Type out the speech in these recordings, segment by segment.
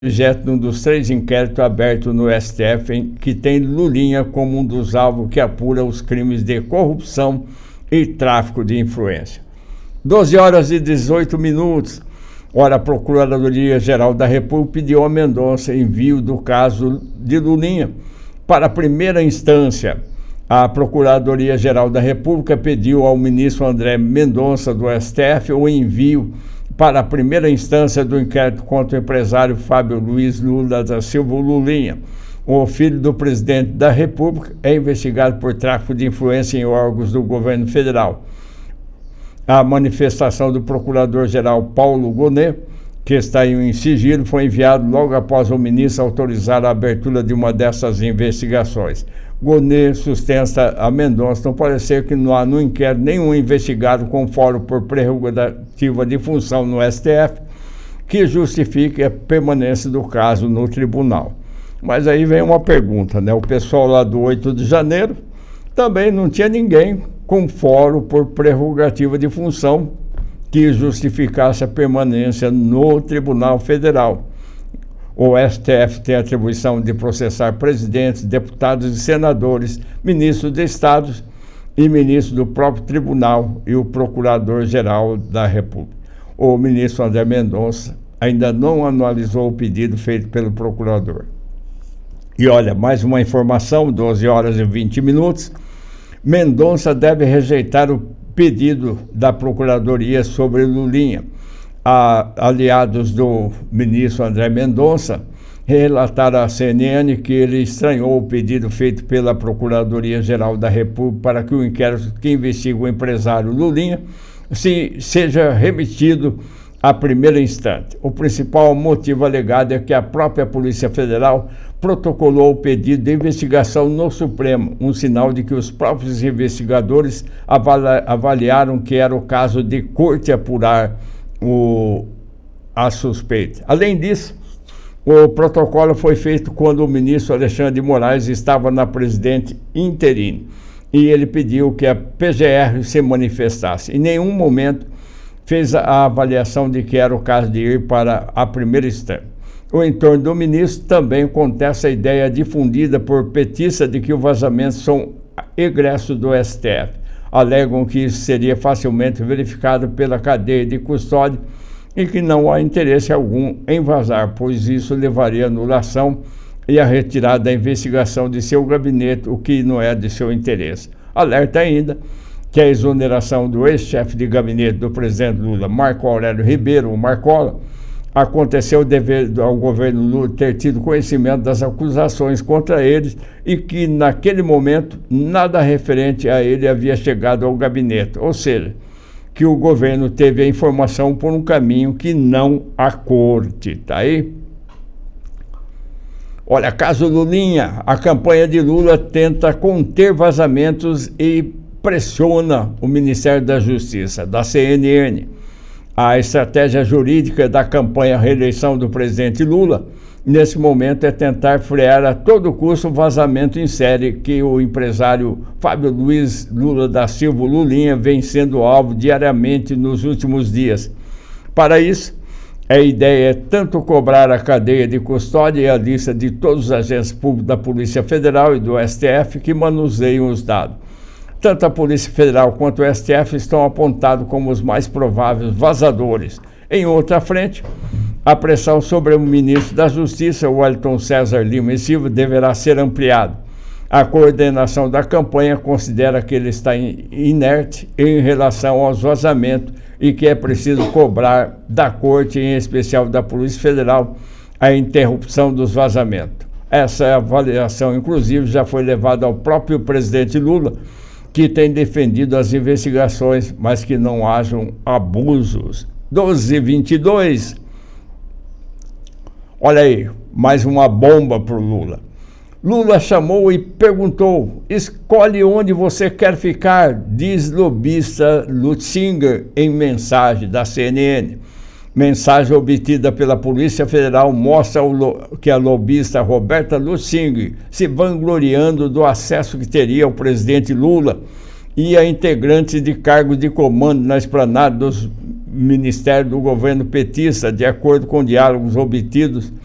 objeto de um dos 3 inquéritos abertos no STF, que tem Lulinha como um dos alvos que apura os crimes de corrupção e tráfico de influência. 12h18. Ora, a Procuradoria-Geral da República pediu a Mendonça envio do caso de Lulinha para a primeira instância. A Procuradoria-Geral da República pediu ao ministro André Mendonça do STF o envio para a primeira instância do inquérito contra o empresário Fábio Luiz Lula da Silva Lulinha. O filho do presidente da República é investigado por tráfico de influência em órgãos do governo federal. A manifestação do procurador-geral Paulo Gonet, que está em sigilo, foi enviado logo após o ministro autorizar a abertura de uma dessas investigações. Gonet sustenta a Mendonça não parecer que não há no inquérito nenhum investigado com foro por prerrogativa de função no STF que justifique a permanência do caso no tribunal. Mas aí vem uma pergunta, né? O pessoal lá do 8 de janeiro também não tinha ninguém com foro por prerrogativa de função que justificasse a permanência no Tribunal Federal. O STF tem a atribuição de processar presidentes, deputados e senadores, ministros de estados e ministros do próprio tribunal e o procurador-geral da República. O ministro André Mendonça ainda não analisou o pedido feito pelo procurador. E olha, mais uma informação, 12h20. Mendonça deve rejeitar o pedido da Procuradoria sobre Lulinha. Aliados do ministro André Mendonça relataram à CNN que ele estranhou o pedido feito pela Procuradoria-Geral da República para que o inquérito que investiga o empresário Lulinha seja remetido à primeira instância. O principal motivo alegado é que a própria Polícia Federal protocolou o pedido de investigação no Supremo, um sinal de que os próprios investigadores avaliaram que era o caso de corte apurar a suspeita. Além disso, o protocolo foi feito quando o ministro Alexandre de Moraes estava na presidente interina e ele pediu que a PGR se manifestasse. Em nenhum momento fez a avaliação de que era o caso de ir para a primeira instância. O entorno do ministro também contesta a ideia difundida por petistas de que os vazamentos são egressos do STF. Alegam que isso seria facilmente verificado pela cadeia de custódia e que não há interesse algum em vazar, pois isso levaria à anulação e à retirada da investigação de seu gabinete, o que não é de seu interesse. Alerta ainda que a exoneração do ex-chefe de gabinete do presidente Lula, Marco Aurélio Ribeiro, o Marcola, aconteceu devido ao governo Lula ter tido conhecimento das acusações contra eles e que, naquele momento, nada referente a ele havia chegado ao gabinete. Ou seja, que o governo teve a informação por um caminho que não a corte. Tá aí? Olha, caso Lulinha, a campanha de Lula tenta conter vazamentos e pressiona o Ministério da Justiça, da CNN. A estratégia jurídica da campanha à reeleição do presidente Lula, nesse momento, é tentar frear a todo custo o vazamento em série que o empresário Fábio Luiz Lula da Silva Lulinha vem sendo alvo diariamente nos últimos dias. Para isso, a ideia é tanto cobrar a cadeia de custódia e a lista de todos os agentes públicos da Polícia Federal e do STF que manuseiam os dados. Tanto a Polícia Federal quanto o STF estão apontados como os mais prováveis vazadores. Em outra frente, a pressão sobre o ministro da Justiça, Wellington César Lima e Silva, deverá ser ampliada. A coordenação da campanha considera que ele está inerte em relação aos vazamentos e que é preciso cobrar da Corte, em especial da Polícia Federal, a interrupção dos vazamentos. Essa avaliação, inclusive, já foi levada ao próprio presidente Lula, que tem defendido as investigações, mas que não hajam abusos. 12h22. Olha aí, mais uma bomba para o Lula. Lula chamou e perguntou: escolhe onde você quer ficar, diz lobista Lutzinger em mensagem da CNN. Mensagem obtida pela Polícia Federal mostra que a lobista Roberta Lutzinger se vangloriando do acesso que teria ao presidente Lula e a integrantes de cargos de comando na esplanada dos ministérios do governo petista, de acordo com diálogos obtidos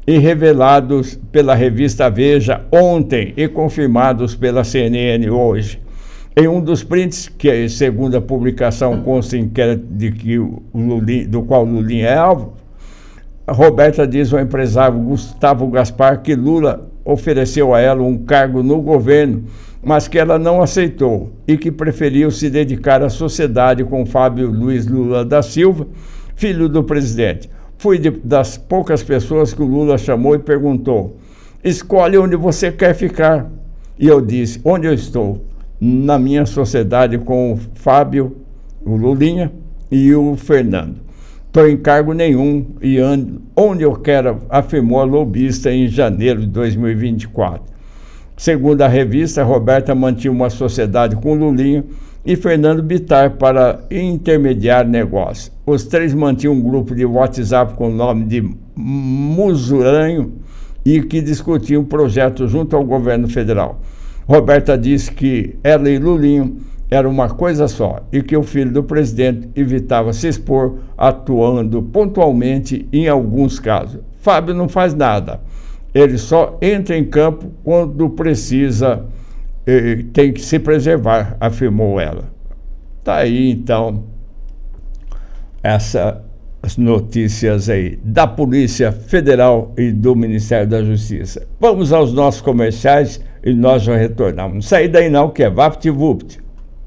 e revelados pela revista Veja ontem e confirmados pela CNN hoje. Em um dos prints, que segundo a publicação consta em inquérito do qual Lulinha é alvo, a Roberta diz ao empresário Gustavo Gaspar que Lula ofereceu a ela um cargo no governo, mas que ela não aceitou e que preferiu se dedicar à sociedade com Fábio Luiz Lula da Silva, filho do presidente. Fui das poucas pessoas que o Lula chamou e perguntou: escolhe onde você quer ficar. E eu disse: onde eu estou? Na minha sociedade com o Fábio, o Lulinha e o Fernando. Estou em cargo nenhum e ando onde eu quero, afirmou a lobista em janeiro de 2024. Segundo a revista, Roberta mantinha uma sociedade com Lulinha e Fernando Bittar para intermediar negócios. Os três mantinham um grupo de WhatsApp com o nome de Musuranho e que discutiam projetos junto ao governo federal. Roberta disse que ela e Lulinho era uma coisa só e que o filho do presidente evitava se expor, atuando pontualmente em alguns casos. Fábio não faz nada, ele só entra em campo quando precisa, tem que se preservar, afirmou ela. Tá aí então essas notícias aí da Polícia Federal e do Ministério da Justiça. Vamos aos nossos comerciais e nós já retornamos. Não sai daí não, que é VaptVupt.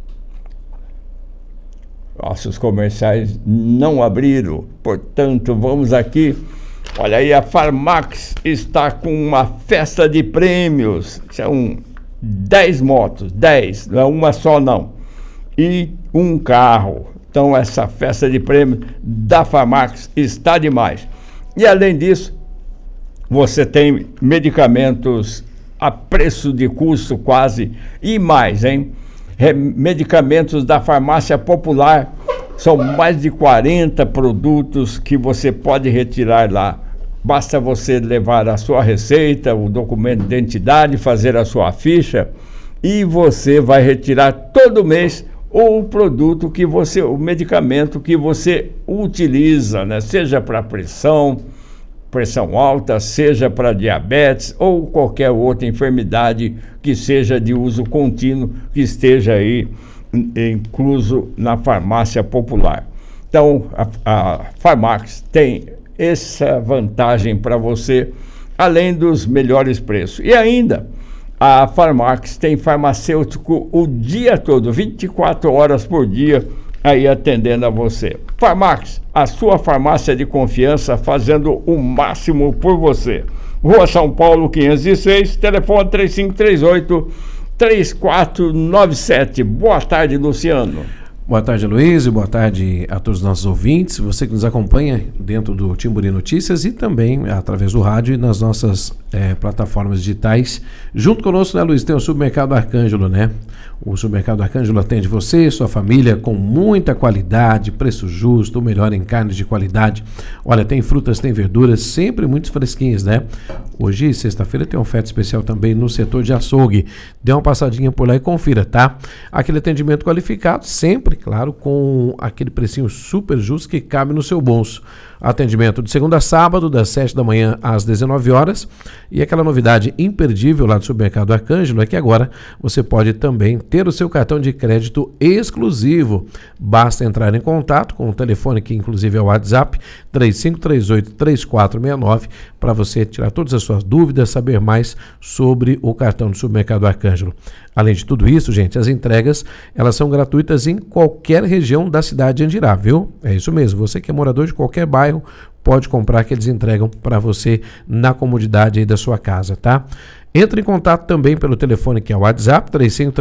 Nossos comerciais não abriram, portanto, vamos aqui. Olha aí, a Farmax está com uma festa de prêmios. São 10 motos, 10, não é uma só não. E um carro. Então, essa festa de prêmios da Farmax está demais. E, além disso, você tem medicamentos a preço de custo quase e mais, hein? Medicamentos da Farmácia Popular, são mais de 40 produtos que você pode retirar lá. Basta você levar a sua receita, o documento de identidade, fazer a sua ficha e você vai retirar todo mês o produto que você, o medicamento que você utiliza, né? Seja para pressão alta, seja para diabetes ou qualquer outra enfermidade que seja de uso contínuo, que esteja aí incluso na farmácia popular. Então, a Farmax tem essa vantagem para você, além dos melhores preços. E ainda, a Farmax tem farmacêutico o dia todo, 24 horas por dia, aí atendendo a você. Farmax, a sua farmácia de confiança, fazendo o máximo por você. Rua São Paulo, 506, telefone 3538-3497. Boa tarde, Luciano. Boa tarde, Luiz, e boa tarde a todos os nossos ouvintes, você que nos acompanha dentro do Timburi Notícias e também através do rádio e nas nossas plataformas digitais. Junto conosco, né, Luiz, tem o Supermercado Arcângelo, né? O Supermercado Arcângelo atende você e sua família com muita qualidade, preço justo, o melhor em carnes de qualidade. Olha, tem frutas, tem verduras, sempre muito fresquinhas, né? Hoje, sexta-feira, tem uma oferta especial também no setor de açougue. Dê uma passadinha por lá e confira, tá? Aquele atendimento qualificado, sempre, claro, com aquele precinho super justo que cabe no seu bolso. Atendimento de segunda a sábado, das 7 da manhã às 19 horas. E aquela novidade imperdível lá do Supermercado Arcângelo é que agora você pode também ter o seu cartão de crédito exclusivo. Basta entrar em contato com o telefone, que inclusive é o WhatsApp, 3538-3469, para você tirar todas as suas dúvidas, saber mais sobre o cartão do Supermercado Arcângelo. Além de tudo isso, gente, as entregas, elas são gratuitas em qualquer região da cidade de Andirá, viu? É isso mesmo, você que é morador de qualquer bairro, pode comprar que eles entregam para você na comodidade aí da sua casa, tá? Entre em contato também pelo telefone que é o WhatsApp,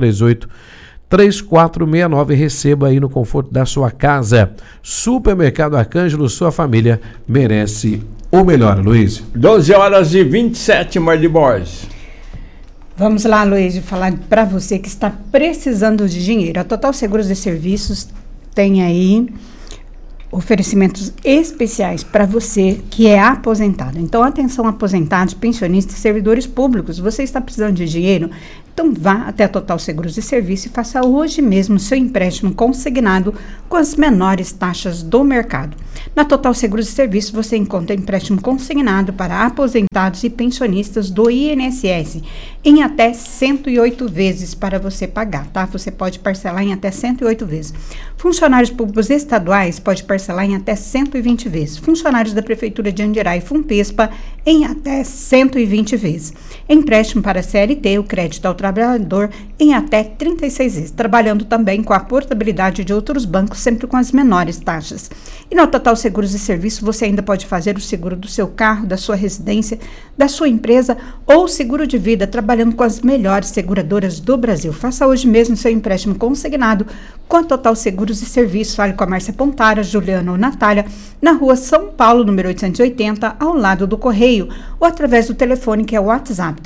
3538-3469, receba aí no conforto da sua casa. Supermercado Arcângelo, sua família merece o melhor, Luiz. 12h27, Marli Borges. Vamos lá, Luiz, falar para você que está precisando de dinheiro. A Total Seguros e Serviços tem aí oferecimentos especiais para você que é aposentado. Então, atenção, aposentados, pensionistas, servidores públicos. Você está precisando de dinheiro? Então vá até a Total Seguros e Serviços e faça hoje mesmo seu empréstimo consignado com as menores taxas do mercado. Na Total Seguros e Serviços você encontra empréstimo consignado para aposentados e pensionistas do INSS em até 108 vezes para você pagar, tá? Você pode parcelar em até 108 vezes. Funcionários públicos estaduais pode parcelar em até 120 vezes. Funcionários da Prefeitura de Andirá e Funpespa em até 120 vezes. Empréstimo para CLT, o crédito ao trabalhador, em até 36 vezes, trabalhando também com a portabilidade de outros bancos, sempre com as menores taxas. E na Total Seguros e Serviços você ainda pode fazer o seguro do seu carro, da sua residência, da sua empresa ou seguro de vida, trabalhando com as melhores seguradoras do Brasil. Faça hoje mesmo seu empréstimo consignado com a Total Seguros e Serviços. Fale com a Márcia Pontara, Juliana ou Natália, na rua São Paulo, número 880, ao lado do Correio, ou através do telefone que é o WhatsApp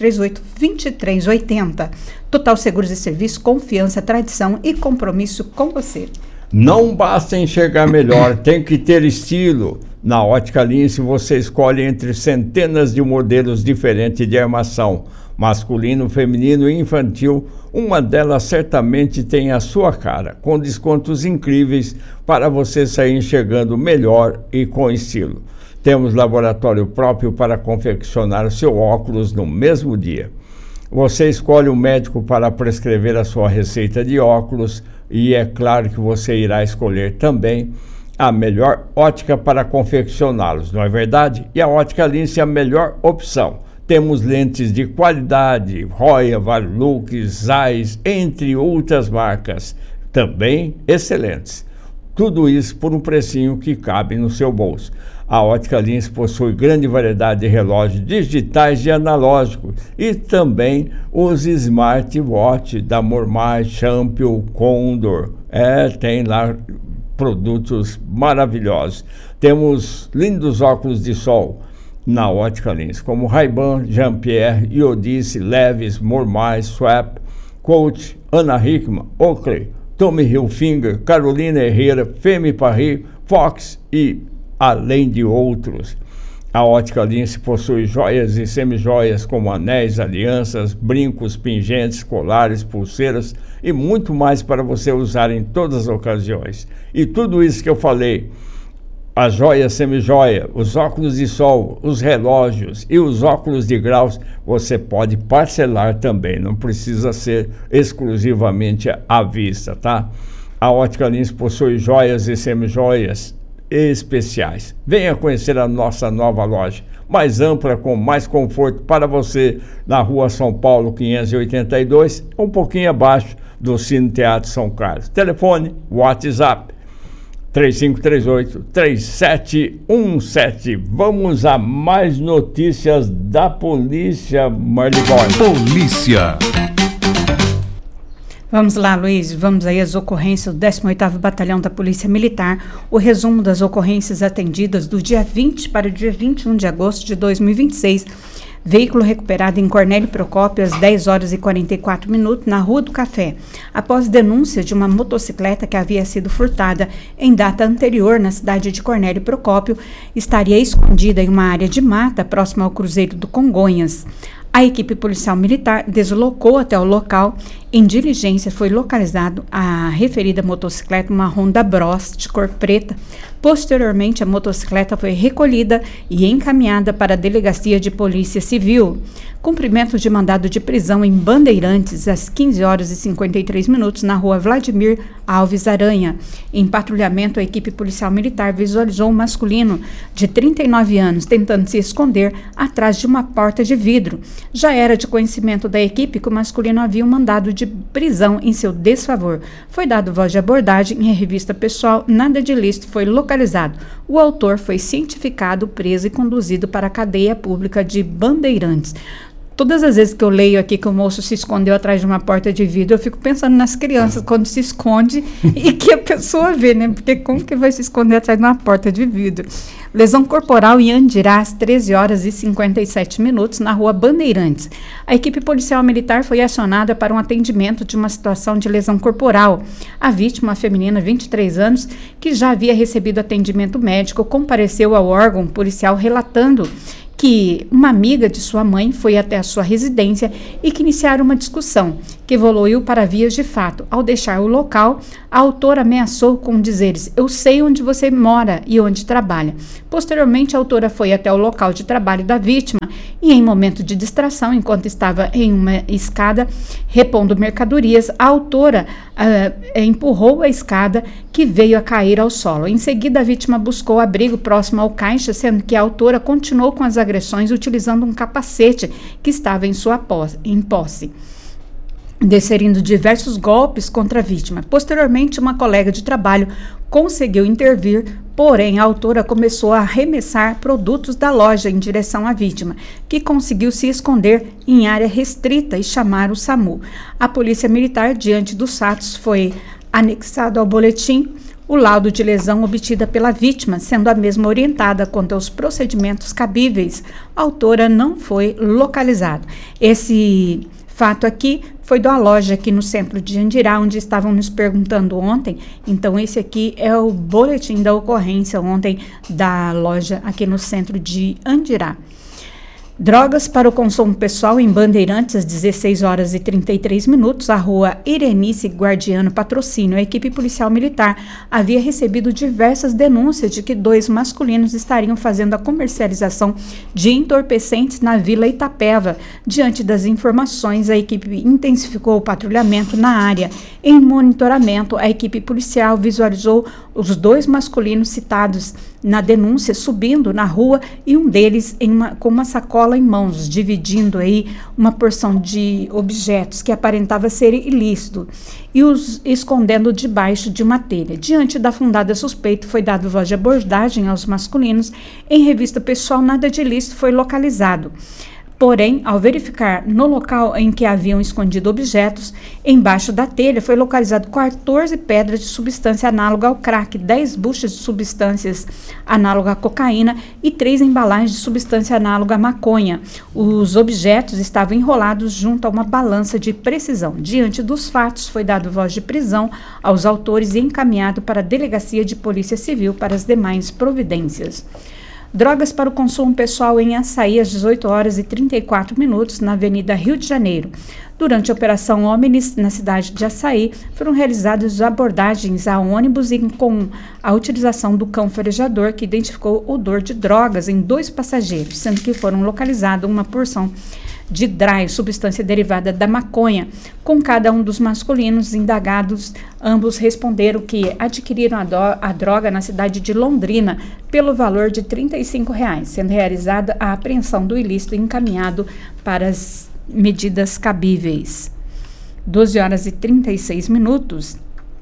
3538-2380. Total Seguros e Serviços, confiança, tradição e compromisso com você. Não basta enxergar melhor, tem que ter estilo. Na Ótica Lince você escolhe entre centenas de modelos diferentes de armação, masculino, feminino e infantil. Uma delas certamente tem a sua cara, com descontos incríveis para você sair enxergando melhor e com estilo. Temos laboratório próprio para confeccionar o seu óculos no mesmo dia. Você escolhe um médico para prescrever a sua receita de óculos e é claro que você irá escolher também a melhor ótica para confeccioná-los, não é verdade? E a Ótica Lince é a melhor opção. Temos lentes de qualidade, Roya, Varilux, Zeiss, entre outras marcas, também excelentes. Tudo isso por um precinho que cabe no seu bolso. A Ótica Lince possui grande variedade de relógios digitais e analógicos e também os smartwatch da Mormai, Champion, Condor. Tem lá produtos maravilhosos. Temos lindos óculos de sol na Ótica Lince, como Ray-Ban, Jean-Pierre, Iodice, Levi's, Mormai, Swap, Coach, Ana Hickman, Oakley, Tommy Hilfiger, Carolina Herrera, Femme Paris, Fox e além de outros. A Ótica Lince possui joias e semijoias como anéis, alianças, brincos, pingentes, colares, pulseiras e muito mais para você usar em todas as ocasiões. E tudo isso que eu falei, a joia, semijoia, os óculos de sol, os relógios e os óculos de graus, você pode parcelar também, não precisa ser exclusivamente à vista, tá? A Ótica Lince possui joias e semijoias especiais. Venha conhecer a nossa nova loja, mais ampla, com mais conforto para você, na rua São Paulo 582, um pouquinho abaixo do Cine Teatro São Carlos. Telefone, WhatsApp 3538-3717. Vamos a mais notícias da polícia, Marli Borges. Polícia. Vamos lá, Luiz, vamos aí às ocorrências do 18º Batalhão da Polícia Militar, o resumo das ocorrências atendidas do dia 20 para o dia 21 de agosto de 2026. Veículo recuperado em Cornélio Procópio às 10 horas e 44 minutos na Rua do Café, após denúncia de uma motocicleta que havia sido furtada em data anterior na cidade de Cornélio Procópio, estaria escondida em uma área de mata próxima ao Cruzeiro do Congonhas. A equipe policial militar deslocou até o local. Em diligência foi localizado a referida motocicleta, uma Honda Bros de cor preta. Posteriormente, a motocicleta foi recolhida e encaminhada para a Delegacia de Polícia Civil. Cumprimento de mandado de prisão em Bandeirantes às 15 horas e 53 minutos na rua Vladimir Alves Aranha. Em patrulhamento, a equipe policial militar visualizou um masculino de 39 anos tentando se esconder atrás de uma porta de vidro. Já era de conhecimento da equipe que o masculino havia um mandado de prisão em seu desfavor. Foi dado voz de abordagem em revista pessoal, nada de ilícito foi localizado. O autor foi cientificado, preso e conduzido para a cadeia pública de Bandeirantes. Todas as vezes que eu leio aqui que o moço se escondeu atrás de uma porta de vidro, eu fico pensando nas crianças quando se esconde e que a pessoa vê, né? Porque como que vai se esconder atrás de uma porta de vidro? Lesão corporal em Andirá às 13 horas e 57 minutos na rua Bandeirantes. A equipe policial militar foi acionada para um atendimento de uma situação de lesão corporal. A vítima, uma feminina, 23 anos, que já havia recebido atendimento médico, compareceu ao órgão policial relatando que uma amiga de sua mãe foi até a sua residência e que iniciaram uma discussão, que evoluiu para vias de fato. Ao deixar o local, a autora ameaçou com dizeres: "Eu sei onde você mora e onde trabalha". Posteriormente, a autora foi até o local de trabalho da vítima e, em momento de distração, enquanto estava em uma escada repondo mercadorias, a autora empurrou a escada, que veio a cair ao solo. Em seguida, a vítima buscou abrigo próximo ao caixa, sendo que a autora continuou com as agressões utilizando um capacete que estava em sua posse, desferindo diversos golpes contra a vítima. Posteriormente, uma colega de trabalho conseguiu intervir, porém a autora começou a arremessar produtos da loja em direção à vítima, que conseguiu se esconder em área restrita e chamar o SAMU. A polícia militar, diante dos fatos, foi anexado ao boletim o laudo de lesão obtida pela vítima, sendo a mesma orientada quanto aos procedimentos cabíveis. A autora não foi localizada. Esse fato aqui foi da loja aqui no centro de Andirá, onde estavam nos perguntando ontem. Então, esse aqui é o boletim da ocorrência ontem da loja aqui no centro de Andirá. Drogas para o consumo pessoal em Bandeirantes, às 16h33, a rua Irenice Guardiano Patrocínio. A equipe policial militar havia recebido diversas denúncias de que 2 masculinos estariam fazendo a comercialização de entorpecentes na Vila Itapeva. Diante das informações, a equipe intensificou o patrulhamento na área. Em monitoramento, a equipe policial visualizou os 2 masculinos citados na denúncia subindo na rua e um deles com uma sacola em mãos, dividindo aí uma porção de objetos que aparentava ser ilícito e os escondendo debaixo de uma telha. Diante da fundada suspeita, foi dado voz de abordagem aos masculinos. Em revista pessoal, nada de ilícito foi localizado. Porém, ao verificar no local em que haviam escondido objetos, embaixo da telha foi localizado 14 pedras de substância análoga ao crack, 10 buchas de substâncias análoga à cocaína e 3 embalagens de substância análoga à maconha. Os objetos estavam enrolados junto a uma balança de precisão. Diante dos fatos, foi dado voz de prisão aos autores e encaminhado para a Delegacia de Polícia Civil para as demais providências. Drogas para o consumo pessoal em Açaí, às 18h34, na Avenida Rio de Janeiro. Durante a Operação Omnis, na cidade de Açaí, foram realizadas abordagens a ônibus com a utilização do cão farejador, que identificou odor de drogas em 2 passageiros, sendo que foram localizadas uma porção de dry, substância derivada da maconha. Com cada um dos masculinos indagados, ambos responderam que adquiriram a droga na cidade de Londrina pelo valor de R$ 35, sendo realizada a apreensão do ilícito e encaminhado para as medidas cabíveis. 12h36.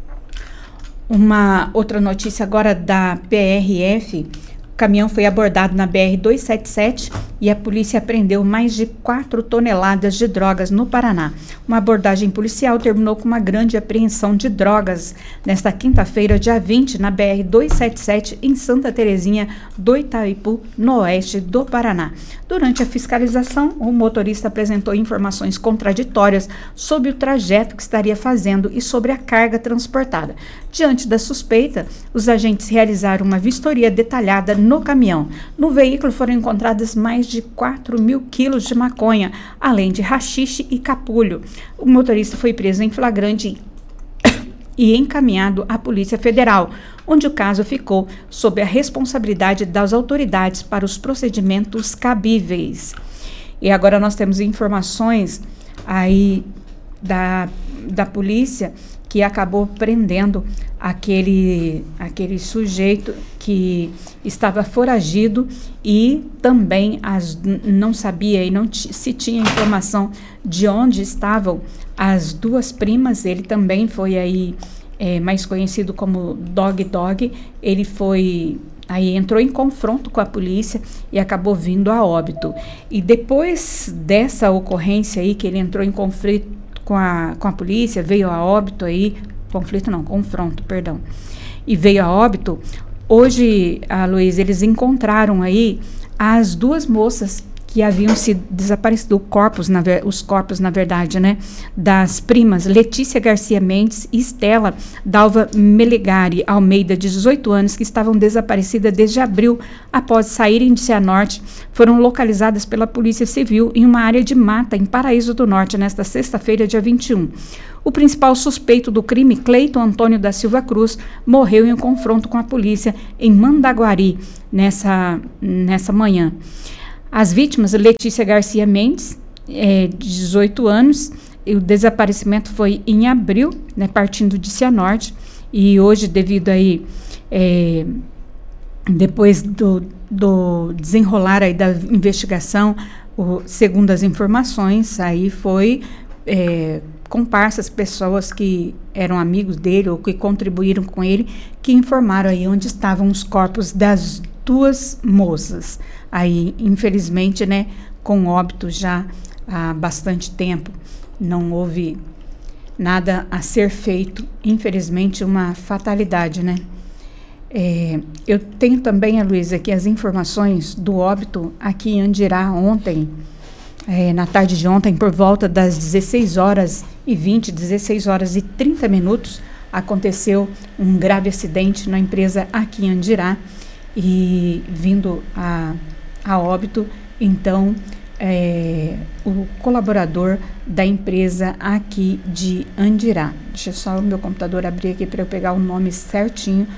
Uma outra notícia agora da PRF. O caminhão foi abordado na BR-277 e a polícia apreendeu mais de 4 toneladas de drogas no Paraná. Uma abordagem policial terminou com uma grande apreensão de drogas nesta quinta-feira, dia 20, na BR-277, em Santa Terezinha do Itaipu, no oeste do Paraná. Durante a fiscalização, o motorista apresentou informações contraditórias sobre o trajeto que estaria fazendo e sobre a carga transportada. Diante da suspeita, os agentes realizaram uma vistoria detalhada no caminhão. No veículo foram encontradas mais de 4.000 quilos de maconha, além de haxixe e capulho. O motorista foi preso em flagrante e encaminhado à Polícia Federal, onde o caso ficou sob a responsabilidade das autoridades para os procedimentos cabíveis. E agora nós temos informações aí da polícia que acabou prendendo aquele sujeito que estava foragido e também não sabia e não se tinha informação de onde estavam as 2 primas. Ele também foi aí mais conhecido como Dog. Ele foi aí, entrou em confronto com a polícia e acabou vindo a óbito. E depois dessa ocorrência aí, que ele entrou em conflito com a polícia, veio a óbito aí, confronto, e veio a óbito. Hoje, Luiz, eles encontraram aí as 2 moças que haviam sido desaparecidos, os corpos, na verdade, né, das primas Letícia Garcia Mendes e Estela Dalva Melegari Almeida, de 18 anos, que estavam desaparecidas desde abril, após saírem de Cianorte, foram localizadas pela Polícia Civil em uma área de mata em Paraíso do Norte, nesta sexta-feira, dia 21. O principal suspeito do crime, Cleiton Antônio da Silva Cruz, morreu em um confronto com a polícia em Mandaguari nessa manhã. As vítimas, Letícia Garcia Mendes, de 18 anos, e o desaparecimento foi em abril, né, partindo de Cianorte, e hoje, devido aí, depois do desenrolar aí da investigação, segundo as informações, aí foi comparsas, pessoas que eram amigos dele ou que contribuíram com ele, que informaram aí onde estavam os corpos das 2 moças. Aí, infelizmente, né, com óbito já há bastante tempo, não houve nada a ser feito, infelizmente, uma fatalidade, né? Eu tenho também, Luísa, aqui as informações do óbito aqui em Andirá ontem, na tarde de ontem, por volta das 16h20, 16h30, aconteceu um grave acidente na empresa aqui em Andirá, e vindo a óbito, então, o colaborador da empresa aqui de Andirá. Deixa só o meu computador abrir aqui para eu pegar o nome certinho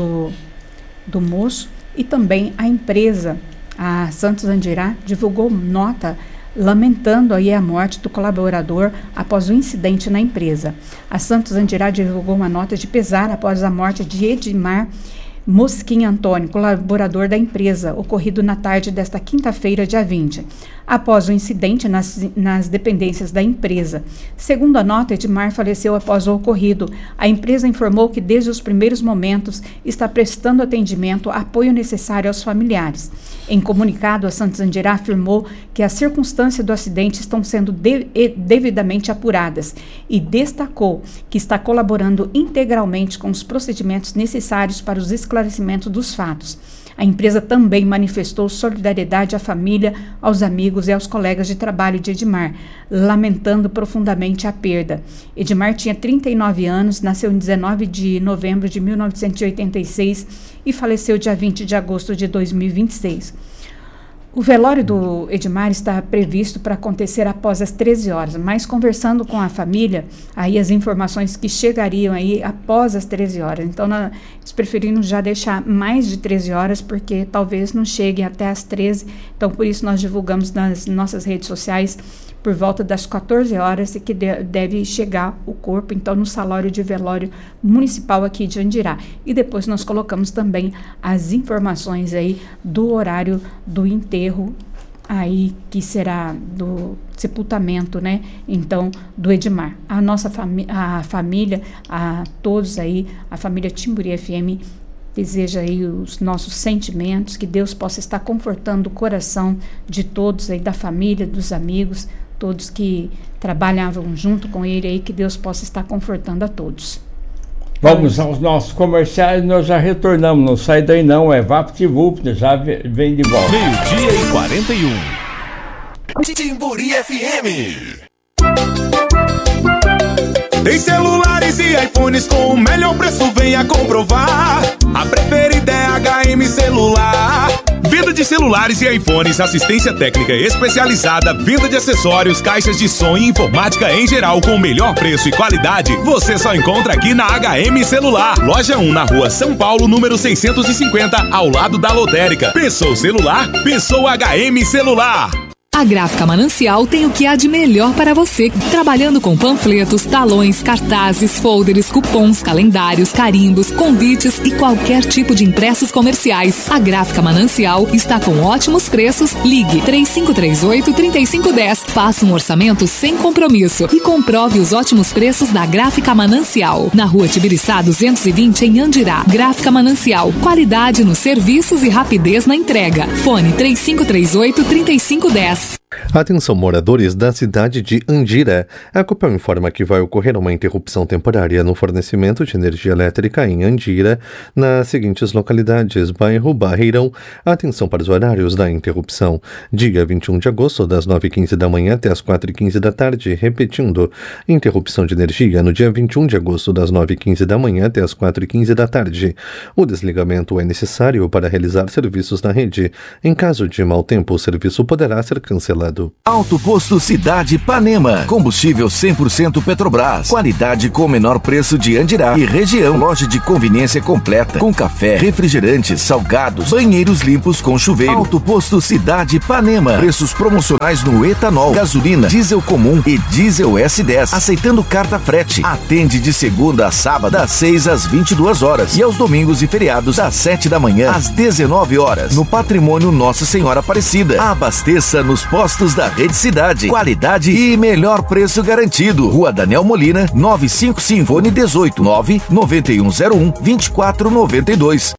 do moço. E também a empresa, a Santos Andirá, divulgou nota lamentando aí a morte do colaborador após o incidente na empresa. A Santos Andirá divulgou uma nota de pesar após a morte de Edmar Mosquinha Antônio, colaborador da empresa, ocorrido na tarde desta quinta-feira, dia 20, após o incidente nas dependências da empresa. Segundo a nota, Edmar faleceu após o ocorrido. A empresa informou que, desde os primeiros momentos, está prestando atendimento, apoio necessário aos familiares. Em comunicado, a Santos Andirá afirmou que as circunstâncias do acidente estão sendo devidamente apuradas e destacou que está colaborando integralmente com os procedimentos necessários para os esclarecimentos dos fatos. A empresa também manifestou solidariedade à família, aos amigos e aos colegas de trabalho de Edmar, lamentando profundamente a perda. Edmar tinha 39 anos, nasceu em 19 de novembro de 1986 e faleceu dia 20 de agosto de 2026. O velório do Edmar está previsto para acontecer após as 13 horas, mas conversando com a família, aí as informações que chegariam aí após as 13 horas. Então, eles preferiram já deixar mais de 13 horas, porque talvez não chegue até as 13. Então, por isso nós divulgamos nas nossas redes sociais por volta das 14 horas e que deve chegar o corpo, então, no salário de velório municipal aqui de Andirá. E depois nós colocamos também as informações aí do horário do enterro, aí que será do sepultamento, né, então, do Edmar. A nossa família, a todos aí, a família Timburi FM, deseja aí os nossos sentimentos, que Deus possa estar confortando o coração de todos aí, da família, dos amigos, todos que trabalhavam junto com ele aí, que Deus possa estar confortando a todos. Vamos aos nossos comerciais, nós já retornamos, não sai daí não, é VaptVupt, já vem de volta. 12:41. Timburi FM. Tem celulares e iPhones com o melhor preço, venha comprovar. A preferida é HM Celular. Venda de celulares e iPhones, assistência técnica especializada, venda de acessórios, caixas de som e informática em geral com o melhor preço e qualidade. Você só encontra aqui na HM Celular. Loja 1 na Rua São Paulo, número 650, ao lado da lotérica. Pensou celular? Pensou HM Celular. A Gráfica Manancial tem o que há de melhor para você, trabalhando com panfletos, talões, cartazes, folders, cupons, calendários, carimbos, convites e qualquer tipo de impressos comerciais. A Gráfica Manancial está com ótimos preços. Ligue 3538-3510. Faça um orçamento sem compromisso e comprove os ótimos preços da Gráfica Manancial. Na Rua Tibiriçá 220, em Andirá. Gráfica Manancial. Qualidade nos serviços e rapidez na entrega. Fone 3538-3510. Atenção, moradores da cidade de Andira. A Copel informa que vai ocorrer uma interrupção temporária no fornecimento de energia elétrica em Andira, nas seguintes localidades: bairro Barreirão. Atenção para os horários da interrupção. Dia 21 de agosto, das 9h15 da manhã até as 4h15 da tarde. Repetindo, interrupção de energia no dia 21 de agosto, das 9h15 da manhã até as 4h15 da tarde. O desligamento é necessário para realizar serviços na rede. Em caso de mau tempo, o serviço poderá ser cancelado. Alto Posto Cidade Ipanema. Combustível 100% Petrobras. Qualidade com o menor preço de Andirá e região. Loja de conveniência completa, com café, refrigerantes, salgados, banheiros limpos com chuveiro. Alto Posto Cidade Ipanema. Preços promocionais no etanol, gasolina, diesel comum e diesel S10. Aceitando carta frete. Atende de segunda a sábado, das 6 às 22 horas. E aos domingos e feriados, das 7 da manhã às 19 horas. No Patrimônio Nossa Senhora Aparecida. Abasteça nos postos da Rede Cidade. Qualidade e melhor preço garantido. Rua Daniel Molina, 955, fone 18 99101 2492.